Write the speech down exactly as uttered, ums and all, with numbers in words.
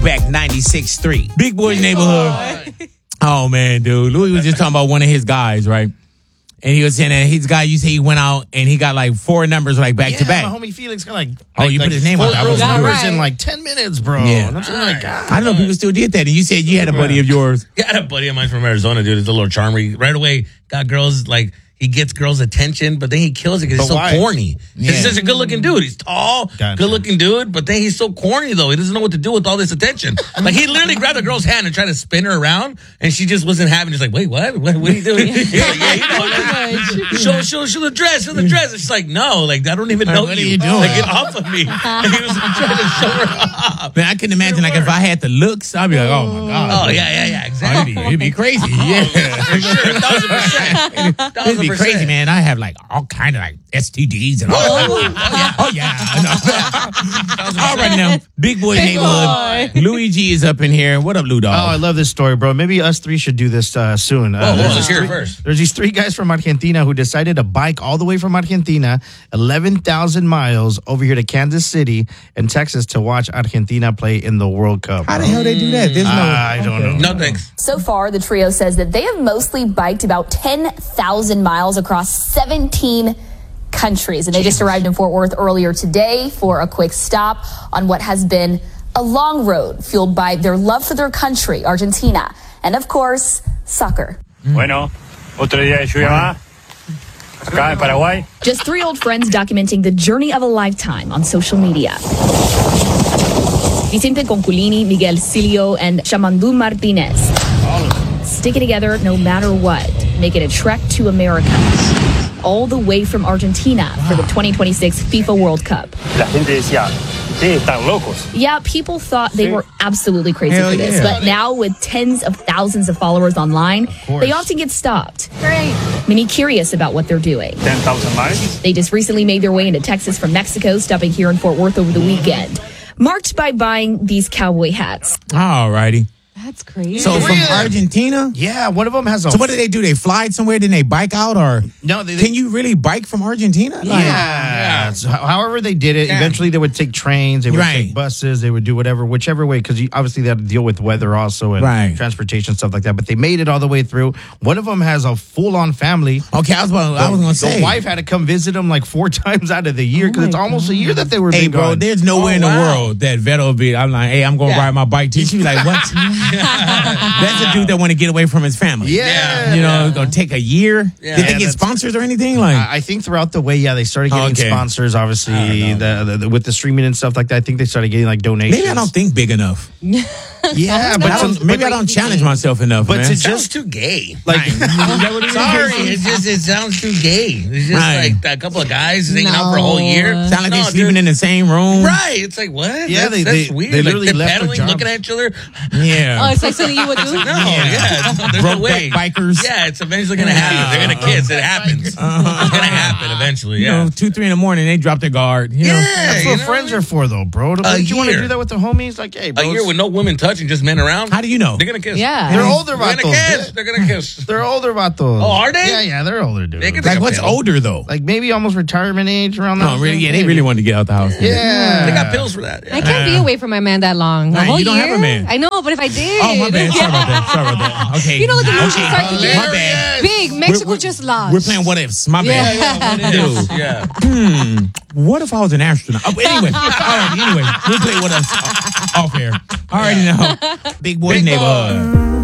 Back ninety-six point three. Big Boy's Neighborhood. Oh, man, dude. Louis was just talking about one of his guys, right? And he was saying that his guy, you say he went out and he got like four numbers like back yeah, to back. My homie Felix got like, oh, like, you like put his name on that. Four Yeah, numbers right. in like ten minutes, bro. Yeah. And I'm just like, God. I don't know if people still did that. And you said you had a buddy of yours. Yeah, I had a buddy of mine from Arizona, dude. It's a little charmer. Right away, got girls like. He gets girls' attention, but then he kills it because he's so why? corny. Yeah. He's such a good-looking dude. He's tall, Gotcha. good-looking dude, but then he's so corny, though. He doesn't know what to do with all this attention. Like, he literally grabbed a girl's hand and tried to spin her around, and she just wasn't having it. She's like, wait, what? What, what are you doing? He's like, yeah, you know, like, show, show, show the dress, show the dress. And she's like, no, like, I don't even know what you. are you doing? Like, get off of me. And he was trying to show her off. Man, I couldn't imagine, like, if I had the looks, I'd be like, oh, my God. Oh, yeah, yeah, yeah, Oh, exactly. it'd, be, it'd be crazy. Yeah. For sure, a thousand percent. It'd Thousand be percent. crazy, man. I have, like, all kind of, like, S T Ds and all that. Oh, yeah. I know. All right, now. Big Boy Neighborhood. Louis G is up in here. What up, Lou Dog? Oh, I love this story, bro. Maybe us three should do this uh, soon. Uh, Whoa, whoa, there's let's these hear it three- first. There's these three guys from Argentina who decided to bike all the way from Argentina, eleven thousand miles over here to Kansas City and Texas to watch Argentina play in the World Cup. How the hell they do that? There's no. I don't know. No thanks. So far, the trio says that they have mostly biked about ten thousand miles across seventeen countries. And they just arrived in Fort Worth earlier today for a quick stop on what has been a long road fueled by their love for their country, Argentina, and of course, soccer. Bueno, otro día de lluvia más. Acá en Paraguay. Just three old friends documenting the journey of a lifetime on social media. Vicente Conculini, Miguel Cilio, and Shamandu Martinez. Sticking together no matter what, making a trek to America. All the way from Argentina for the twenty twenty-six FIFA World Cup. La gente decía, ustedes están locos. Yeah, people thought they were absolutely crazy Hell for this, yeah. but now with tens of thousands of followers online, they often get stopped. Great. Many curious about what they're doing. ten thousand miles. They just recently made their way into Texas from Mexico, stopping here in Fort Worth over the weekend. Marked by buying these cowboy hats. All righty. That's crazy. So from Argentina? Yeah, one of them has a. So what do they do? They fly somewhere, then they bike out, or No, they- they- can you really bike from Argentina? Like, Yeah. So however they did it, Yeah. eventually they would take trains, they would Right. take buses, they would do whatever, whichever way, because obviously they had to deal with weather also and Right. transportation, stuff like that. But they made it all the way through. One of them has a full-on family. Okay, I was about, I was gonna say, The wife had to come visit them like four times out of the year because Oh it's my almost a year that they were hey, been bro, gone. there's nowhere Oh, in the wow. world that Vettel will be. I'm like, hey, I'm gonna Yeah. ride my bike too. She be like, what? That's a dude that want to get away from his family. Yeah. You know, gonna take a year. Yeah. Did they Yeah, get that's- sponsors or anything? Like, I I think throughout the way, yeah, they started getting Okay. sponsors. Obviously, the, the, the- with the streaming and stuff like that, I think they started getting like donations. maybe I don't think big enough. Yeah, But but I don't, to- maybe but I don't challenge myself enough, but man. to It sounds just too gay. like Sorry, it's just it sounds too gay. It's just Right. like a couple of guys hanging out for a whole year. Sound like No, they're sleeping dude. in the same room. Right. It's like what? Yeah, that's, they- that's they- weird. they like literally they're left their paddling, jobs. looking at each other. Yeah. Oh, it's like something you would do? No, yeah, there's no Brokeback way. bikers. Yeah, it's eventually gonna happen. They're gonna kiss. It happens. It's gonna happen eventually. You Yeah. know, two, three in the morning, they drop their guard. You know? Yeah, That's you what know? friends are for, though, bro. Don't you want to year. do that with the homies? Like, hey, bro, A year with no women touching, just men around. How do you know? They're gonna kiss? Yeah. they're older, They're gonna vatos. kiss. They're gonna kiss. They're older, vatos. Oh, are they? Yeah, yeah, they're older, dude. They can Like, take a what's pill. older, though? Like maybe almost retirement age around that. No, really, yeah, they maybe. really wanted to get out the house. Yeah, They got pills for that. I can't be away from my man that long. A Right, whole you don't year? have a man. I know, but if I did. Oh, my bad. Sorry about that. Sorry about that. Okay. You know, like the movies okay. start to get My bad. big. Mexico We're- just lost. We're playing what ifs. My bad. Yeah, what it is. Yeah. Hmm. What if I was an astronaut? Oh, anyway, all right. Anyway, we'll play what ifs off air. All righty now. Big boy Big boy. neighborhood.